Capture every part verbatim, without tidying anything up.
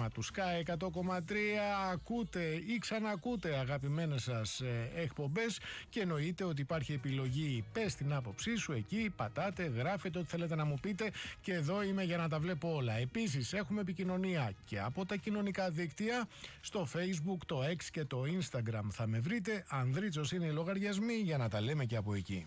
ραδιοφάσμα του Sky εκατό κόμμα τρία. Ακούτε ή ξανακούτε αγαπημένες σας ε, εκπομπές και εννοείται ότι υπάρχει επιλογή πες την άποψή σου εκεί, πατάτε, γράφετε ό,τι θέλετε να μου πείτε και εδώ είμαι για να τα βλέπω όλα. Επίσης έχουμε επικοινωνία και από τα κοινωνικά δίκτυα, στο Facebook, το X και το Instagram θα με βρείτε. Ανδρίτσος είναι οι λογαριασμοί για να τα λέμε και από εκεί.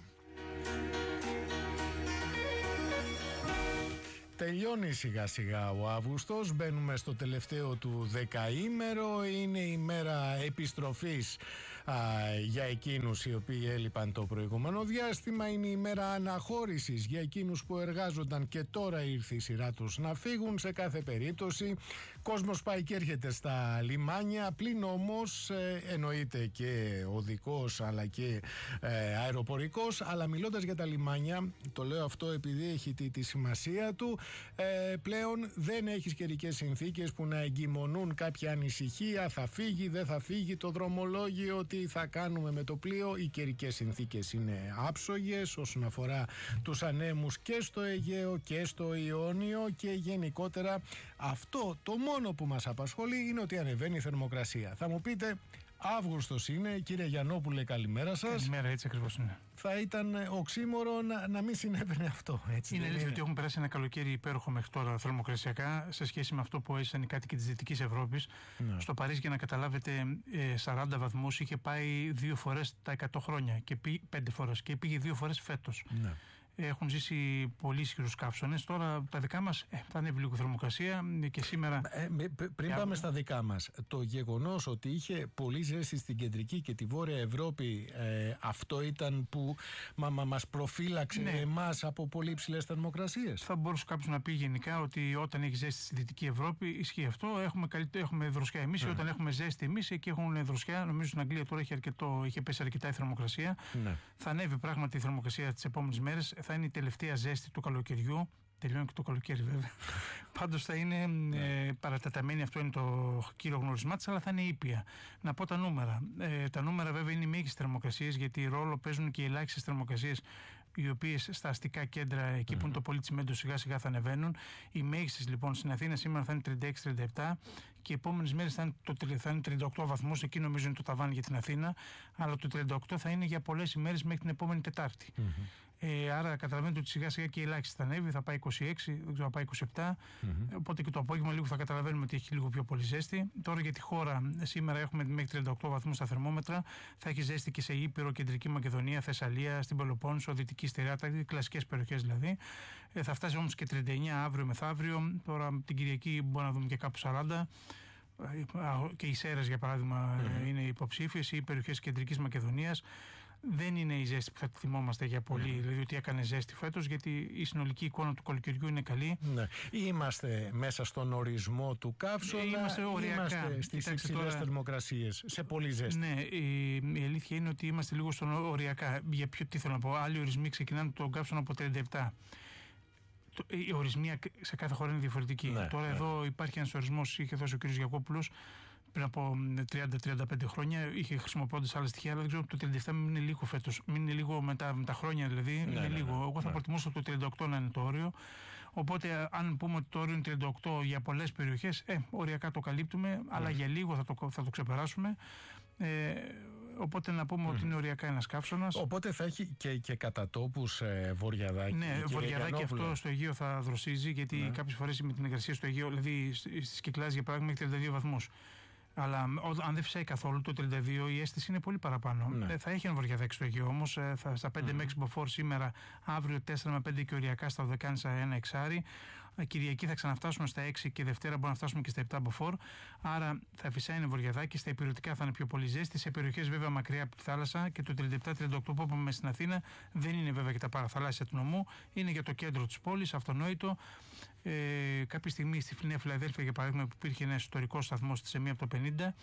Τελειώνει σιγά σιγά ο Αύγουστος, μπαίνουμε στο τελευταίο του δεκαήμερο, είναι η μέρα επιστροφής α, για εκείνους οι οποίοι έλειπαν το προηγούμενο διάστημα, είναι η μέρα αναχώρησης για εκείνους που εργάζονταν και τώρα ήρθε η σειρά τους να φύγουν. Σε κάθε περίπτωση κόσμος πάει και έρχεται στα λιμάνια, πλην όμως ε, εννοείται και οδικός αλλά και ε, αεροπορικός, αλλά μιλώντας για τα λιμάνια, το λέω αυτό επειδή έχει τη, τη σημασία του. Ε, πλέον δεν έχεις καιρικές συνθήκες που να εγκυμονούν κάποια ανησυχία, θα φύγει, δεν θα φύγει το δρομολόγιο, τι θα κάνουμε με το πλοίο. Οι καιρικές συνθήκες είναι άψογες όσον αφορά τους ανέμους και στο Αιγαίο και στο Ιόνιο και γενικότερα αυτό το μόνο που μας απασχολεί είναι ότι ανεβαίνει η θερμοκρασία. Θα μου πείτε, Αύγουστος είναι, κύριε Γιαννόπουλε, καλημέρα σας. Καλημέρα, έτσι ακριβώς είναι. Θα ήταν οξύμορο να, να μην συνέβαινε αυτό. Έτσι, είναι αλήθεια ότι έχουμε περάσει ένα καλοκαίρι υπέροχο μέχρι τώρα θερμοκρασιακά σε σχέση με αυτό που έζησαν οι κάτοικοι της Δυτικής Ευρώπης. Ναι. Στο Παρίσι, για να καταλάβετε, σαράντα βαθμούς είχε πάει δύο φορές τα εκατό χρόνια και πήγε πέντε φορές και πήγε δύο φορές φέτος. Ναι. Έχουν ζήσει πολύ ισχυρούς καύσωνες. Τώρα τα δικά μας ε, θα ανέβει λίγο θερμοκρασία και σήμερα. Ε, πριν πάμε για... στα δικά μας, το γεγονός ότι είχε πολύ ζέστη στην κεντρική και τη βόρεια Ευρώπη, ε, αυτό ήταν που μα, μα, μας προφύλαξε ναι. εμάς από πολύ υψηλές θερμοκρασίες. Θα μπορούσε κάποιος να πει γενικά ότι όταν έχει ζέστη στη Δυτική Ευρώπη ισχύει αυτό. Έχουμε, καλύτερο, έχουμε δροσιά εμείς, mm. όταν έχουμε ζέστη εμείς, εκεί έχουν δροσιά. Νομίζω στην Αγγλία τώρα είχε, αρκετό, είχε πέσει αρκετά η θερμοκρασία. Mm. Θα ανέβει πράγματι η θερμοκρασία τις επόμενες μέρες. Θα είναι η τελευταία ζέστη του καλοκαιριού. Τελειώνει και το καλοκαίρι, βέβαια. Πάντως θα είναι ε, παρατεταμένη, αυτό είναι το κύριο γνωρισμά της, αλλά θα είναι ήπια. Να πω τα νούμερα. Ε, τα νούμερα, βέβαια, είναι οι μέγιστες θερμοκρασίες, γιατί ρόλο παίζουν και οι ελάχιστες θερμοκρασίες, οι οποίες στα αστικά κέντρα, εκεί mm-hmm. που είναι το πολύ τσιμέντο, σιγά σιγά θα ανεβαίνουν. Οι μέγιστες λοιπόν στην Αθήνα σήμερα θα είναι τριάντα έξι τριάντα επτά και οι επόμενες μέρες θα είναι, το, θα είναι τριάντα οκτώ βαθμούς. Εκεί νομίζω είναι το ταβάνι για την Αθήνα. Αλλά το τριάντα οκτώ θα είναι για πολλές ημέρες μέχρι την επόμενη Τετάρτη. Mm-hmm. Ε, άρα καταλαβαίνετε ότι σιγά σιγά και η ελάχιστη θα ανέβει, θα πάει είκοσι έξι, δεν ξέρω, θα πάει είκοσι επτά. Mm-hmm. Οπότε και το απόγευμα λίγο θα καταλαβαίνουμε ότι έχει λίγο πιο πολύ ζέστη. Τώρα για τη χώρα, σήμερα έχουμε μέχρι τριάντα οκτώ βαθμούς στα θερμόμετρα. Θα έχει ζέστη και σε Ήπειρο, Κεντρική Μακεδονία, Θεσσαλία, στην Πελοπόννησο, Δυτική Στερεά, τα κλασικές περιοχές δηλαδή. Ε, θα φτάσει όμως και τριάντα εννιά αύριο μεθαύριο. Τώρα την Κυριακή μπορεί να δούμε και κάπου σαράντα. Και οι Σέρρες για παράδειγμα mm-hmm. είναι υποψήφιες, οι περιοχές της Κεντρικής Μακεδονίας. Δεν είναι η ζέστη που θα τη θυμόμαστε για πολύ, mm. δηλαδή ότι έκανε ζέστη φέτος, γιατί η συνολική εικόνα του καλοκαιριού είναι καλή. Ναι. Είμαστε μέσα στον ορισμό του καύσωνα, είμαστε οριακά. Είμαστε στις υψηλές θερμοκρασίες, σε πολύ ζέστη. Ναι, η, η αλήθεια είναι ότι είμαστε λίγο στον οριακά. Για ποιο, τι θέλω να πω, άλλοι ορισμοί ξεκινάνε τον καύσωνα από τριάντα επτά. Οι ορισμοί σε κάθε χώρα είναι διαφορετικοί. Ναι, Τώρα ναι. εδώ υπάρχει ένας ορισμός, είχε δώσει ο κ. Γιακόπουλος πριν από τριάντα με τριάντα πέντε χρόνια, είχε χρησιμοποιώντας άλλα στοιχεία, αλλά δεν ξέρω, το τριάντα επτά μην είναι λίγο φέτος, μην είναι λίγο με τα, με τα χρόνια δηλαδή, ναι, είναι ναι, λίγο. Ναι, Εγώ θα ναι. προτιμούσα το τριάντα οκτώ να είναι το όριο. Οπότε, αν πούμε ότι το όριο είναι τριάντα οκτώ για πολλές περιοχές, ε, οριακά το καλύπτουμε, mm. αλλά για λίγο θα το, θα το ξεπεράσουμε. Ε, Οπότε να πούμε mm. ότι είναι οριακά ένας καύσωνας. Οπότε θα έχει και, και κατά τόπους ε, βορειαδάκι. Ναι, βορειαδάκι αυτό στο Αιγαίο θα δροσίζει, γιατί ναι. κάποιες φορές με την υγρασία στο Αιγαίο, δηλαδή στις Κυκλάδες για παράδειγμα, έχει τριάντα δύο βαθμούς. Αλλά αν δεν φυσάει καθόλου το τριάντα δύο, η αίσθηση είναι πολύ παραπάνω. Ναι. Θα έχει ένα βορειαδάκι στο Αιγαίο όμως. Στα πέντε mm. με έξι μποφόρ σήμερα, αύριο τέσσερα με πέντε και οριακά στα Οδεκάνησα ένα εξάρι. Κυριακή θα ξαναφτάσουμε στα έξι και Δευτέρα μπορούμε να φτάσουμε και στα επτά μποφόρ. Άρα θα φυσάει ένα βορειαδάκι. Στα υπηρετικά θα είναι πιο πολύ ζέστη. Σε περιοχές βέβαια μακριά από τη θάλασσα, και το τριάντα επτά τριάντα οκτώ που είπαμε στην Αθήνα δεν είναι βέβαια και τα παραθαλάσσια του νομού. Είναι για το κέντρο της πόλης, αυτονόητο. Ε, κάποια στιγμή στη Νέα Φιλαδέλφια, για παράδειγμα, που υπήρχε ένα ιστορικό σταθμό στη Σεμία από το πενήντα,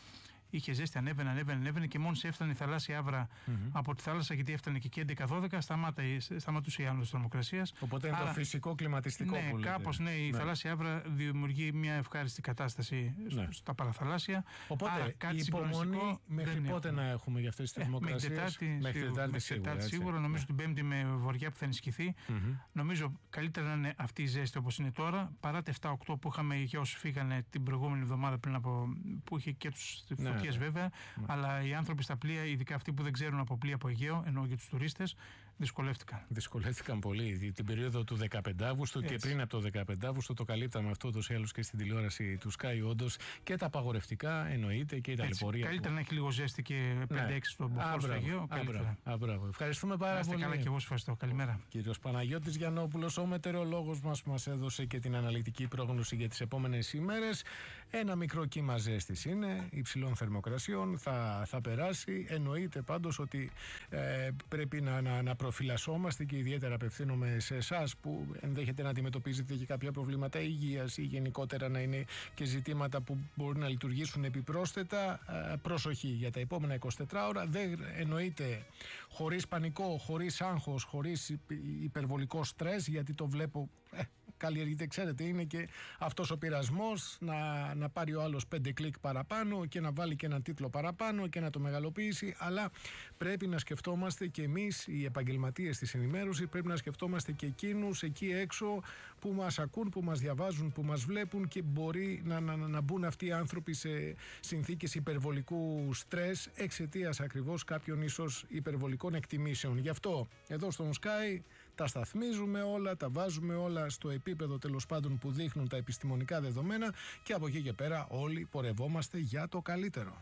είχε ζέστη, ανέβαινε, ανέβαινε, ανέβαινε και μόλις έφτανε η θαλάσσια άβρα mm-hmm. από τη θάλασσα, γιατί έφτανε και εκεί έντεκα δώδεκα, σταματούσε η άνοδος της θερμοκρασίας. Οπότε είναι Άρα, το φυσικό κλιματιστικό ναι, που λέτε. Κάπως ναι, η ναι. θαλάσσια άβρα δημιουργεί μια ευχάριστη κατάσταση ναι. στα παραθαλάσσια. Οπότε Άρα, κάτι η υπομονή μέχρι πότε έχουμε. να έχουμε για αυτές τις θερμοκρασίες? Ε, μέχρι Τετάρτη σίγουρα. σίγουρα, σίγουρα νομίζω την Πέμπτη με βορειά που θα ενισχυθεί. Mm-hmm. Νομίζω καλύτερα να είναι αυτή η ζέστη όπως είναι τώρα, παρά τα επτά οκτώ που είχαμε για όσους φύγανε την προηγούμενη εβδομάδα πριν από. Που είχε και τους ναι, φωτιές ναι. βέβαια. Ναι. Αλλά οι άνθρωποι στα πλοία, ειδικά αυτοί που δεν ξέρουν από πλοία από Αιγαίο, ενώ για τους τουρίστες, δυσκολεύτηκαν. Δυσκολεύτηκαν πολύ. Την περίοδο του δεκαπέντε Αυγούστου Έτσι. και πριν από το δεκαπέντε Αυγούστου το καλύπταμε αυτό ούτως ή άλλως και στην τηλεόραση του Sky, όντως, και τα απαγορευτικά εννοείται και η ταλαιπωρία. Καλύτερα που... να έχει λίγο ζέστη και πέντε έξι ναι. στο στο Αιγαίο. Άμπραβο. Ευχαριστούμε πάρα Άστε πολύ. Καλά και εγώ σας ευχαριστώ. Καλημέρα. Κύριος Παναγιώτης Γιαννόπουλος, ο μετεωρολόγος μας, που μας έδωσε και την αναλυτική πρόγνωση για τις επόμενες ημέρες. Ένα μικρό κύμα ζέστης είναι, υψηλών θερμοκρασιών, θα, θα περάσει. Εννοείται πάντως ότι ε, πρέπει να, να, να προφυλασσόμαστε, και ιδιαίτερα απευθύνομαι σε εσάς που ενδέχεται να αντιμετωπίζετε και κάποια προβλήματα υγείας ή γενικότερα να είναι και ζητήματα που μπορεί να λειτουργήσουν επιπρόσθετα. Ε, προσοχή για τα επόμενα εικοσιτέσσερις ώρα. Δεν εννοείται χωρίς πανικό, χωρίς άγχος, χωρίς υπερβολικό στρες, γιατί το βλέπω ε, καλλιεργείται, ξέρετε, είναι και αυτός ο πειρασμός να, να πάρει ο άλλος πέντε κλικ παραπάνω και να βάλει και έναν τίτλο παραπάνω και να το μεγαλοποιήσει. Αλλά πρέπει να σκεφτόμαστε και εμείς οι επαγγελματίες της ενημέρωσης, πρέπει να σκεφτόμαστε και εκείνους εκεί έξω που μας ακούν, που μας διαβάζουν, που μας βλέπουν, και μπορεί να, να, να μπουν αυτοί οι άνθρωποι σε συνθήκες υπερβολικού στρες εξαιτίας ακριβώς κάποιων ίσως υπερβολικών εκτιμήσεων. Γι' αυτό εδώ στον Sky τα σταθμίζουμε όλα, τα βάζουμε όλα στο επίπεδο τέλος πάντων που δείχνουν τα επιστημονικά δεδομένα, και από εκεί και πέρα όλοι πορευόμαστε για το καλύτερο.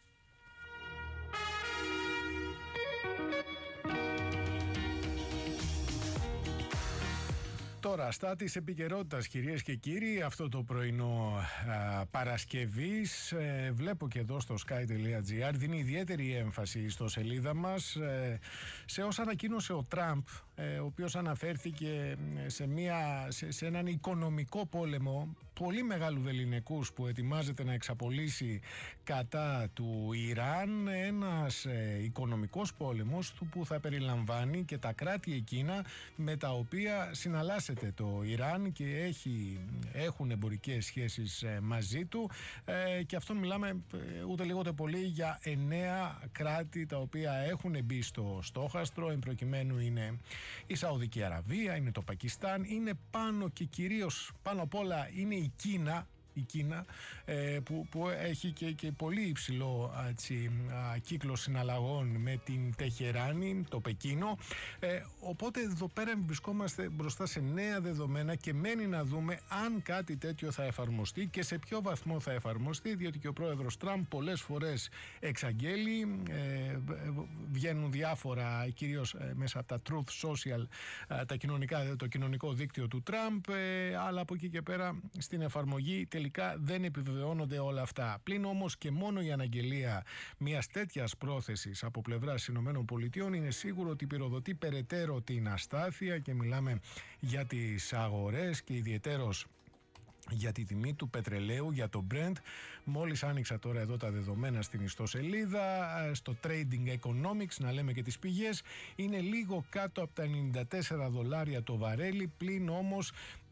Τώρα, στα της επικαιρότητας, κυρίες και κύριοι, αυτό το πρωινό α, Παρασκευής, ε, βλέπω και εδώ στο sky.gr, δίνει ιδιαίτερη έμφαση στο σελίδα μας ε, σε όσα ανακοίνωσε ο Τραμπ, ε, ο οποίος αναφέρθηκε σε, μια, σε, σε έναν οικονομικό πόλεμο πολύ μεγάλου βεληνικούς που ετοιμάζεται να εξαπολύσει κατά του Ιράν, ένας ε, οικονομικός πόλεμος του που θα περιλαμβάνει και τα κράτη εκείνα με τα οποία συναλλάσσεται το Ιράν και έχει, έχουν εμπορικές σχέσεις ε, μαζί του, ε, και αυτό μιλάμε ε, ούτε λίγο ούτε πολύ για εννέα κράτη τα οποία έχουν μπει στο στόχαστρο. Εν προκειμένου είναι η Σαουδική Αραβία, είναι το Πακιστάν, είναι πάνω και κυρίως πάνω απ' όλα είναι η Κίνα, η Κίνα ε, που, που έχει και, και πολύ υψηλό έτσι, α, κύκλο συναλλαγών με την Τεχεράνη, το Πεκίνο. Ε, οπότε εδώ πέρα βρισκόμαστε μπροστά σε νέα δεδομένα και μένει να δούμε αν κάτι τέτοιο θα εφαρμοστεί και σε ποιο βαθμό θα εφαρμοστεί, διότι και ο πρόεδρος Τραμπ πολλές φορές εξαγγέλει, ε, βγαίνουν διάφορα, κυρίως ε, μέσα από τα Truth Social, ε, τα κοινωνικά, το κοινωνικό δίκτυο του Τραμπ, ε, αλλά από εκεί και πέρα στην εφαρμογή τελικά δεν επιβεβαιώνονται όλα αυτά. Πλην όμως και μόνο η αναγγελία μιας τέτοιας πρόθεσης από πλευράς ΗΠΑ είναι σίγουρο ότι πυροδοτεί περαιτέρω την αστάθεια, και μιλάμε για τις αγορές και ιδιαιτέρως για τη τιμή του πετρελαίου, για το Brent. Μόλις άνοιξα τώρα εδώ τα δεδομένα στην ιστοσελίδα, στο Trading Economics, να λέμε και τις πηγές, είναι λίγο κάτω από τα ενενήντα τέσσερα δολάρια το βαρέλι, πλην όμως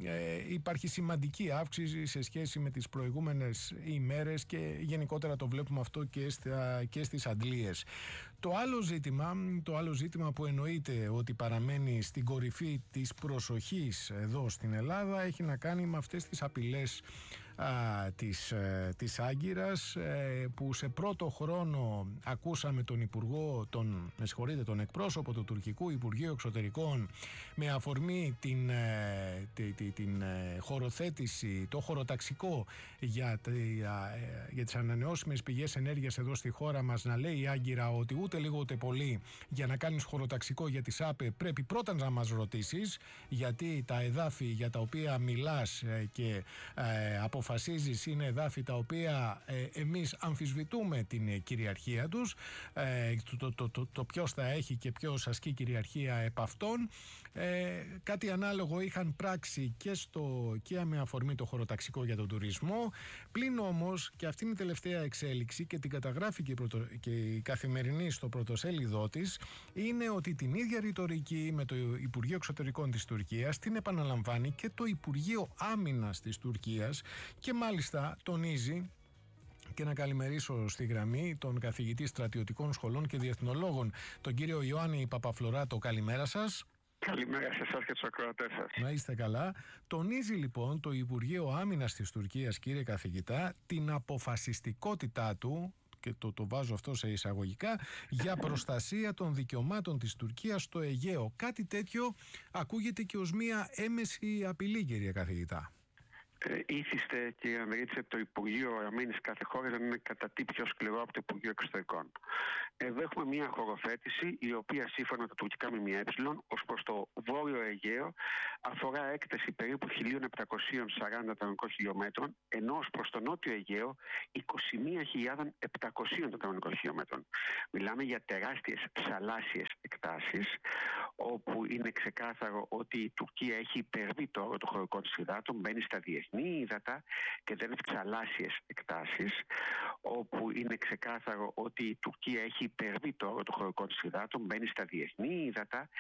ε, υπάρχει σημαντική αύξηση σε σχέση με τις προηγούμενες ημέρες, και γενικότερα το βλέπουμε αυτό και, στα, και στις αντλίες. Το άλλο ζήτημα, το άλλο ζήτημα που εννοείται ότι παραμένει στην κορυφή της προσοχής εδώ στην Ελλάδα έχει να κάνει με αυτές τις απειλές α, της, ε, της Άγκυρας, ε, που σε πρώτο χρόνο ακούσαμε τον Υπουργό, τον, με συγχωρείτε, τον εκπρόσωπο του τουρκικού Υπουργείου Εξωτερικών με αφορμή την, ε, τη, τη, την ε, χωροθέτηση, το χωροταξικό για, τη, ε, για τις ανανεώσιμες πηγές ενέργειας εδώ στη χώρα μας, να λέει η Άγκυρα ότι ούτε λίγο ούτε πολύ για να κάνεις χωροταξικό για τις ΑΠΕ πρέπει πρώτα να μας ρωτήσεις, γιατί τα εδάφη για τα οποία μιλάς ε, και ε, από αποφασίζεις είναι εδάφη τα οποία ε, εμείς αμφισβητούμε την ε, κυριαρχία τους, ε, το, το, το, το, το ποιος θα έχει και ποιος ασκεί κυριαρχία επ' αυτών. Ε, κάτι ανάλογο είχαν πράξει και, στο, και με αφορμή το χωροταξικό για τον τουρισμό. Πλην όμως, και αυτή είναι η τελευταία εξέλιξη και την καταγράφει και η, πρωτο, και η Καθημερινή στο πρωτοσέλιδό της, είναι ότι την ίδια ρητορική με το Υπουργείο Εξωτερικών της Τουρκίας την επαναλαμβάνει και το Υπουργείο Άμυνας της Τουρκίας και μάλιστα τονίζει. Και να καλημερίσω στη γραμμή τον καθηγητή στρατιωτικών σχολών και διεθνολόγων, τον κύριο Ιωάννη Παπαφλωράτο. Καλημέρα σας. Καλημέρα σε εσάς και τους ακροατές σας. Να είστε καλά. Τονίζει λοιπόν το Υπουργείο Άμυνας της Τουρκίας, κύριε καθηγητά, την αποφασιστικότητά του, και το, το βάζω αυτό σε εισαγωγικά, για προστασία των δικαιωμάτων της Τουρκίας στο Αιγαίο. Κάτι τέτοιο ακούγεται και ως μία έμεση απειλή, κύριε καθηγητά. Ε, ήθιστε, κύριε Ανδρίτσε, το Υπουργείο Αμήνης κάθε χώρα να είναι κατά τι πιο σκληρό από το Υπουργείο Εξωτερικών. Εδώ έχουμε μια χωροθέτηση η οποία σύμφωνα με τα τουρκικά ΜΜΕ ως προς το Βόρειο Αιγαίο αφορά έκταση περίπου χίλια επτακόσια σαράντα τετραγωνικών χιλιόμετρων, ενώ ως προς το Νότιο Αιγαίο είκοσι μία χιλιάδες επτακόσια τετραγωνικών χιλιόμετρων. Μιλάμε για τεράστιες θαλάσσιες εκτάσεις, όπου είναι ξεκάθαρο ότι η Τουρκία έχει υπερβεί το όρο των χωρικών της υδάτων, μπαίνει στα διεθνή ύδατα και δεν έχει θαλάσσιες εκτάσεις, όπου είναι ξεκάθαρο ότι η Τουρκία έχει υπερβεί το όρο των χωρικών της υδάτων, μπαίνει στα διεθνή ύδατα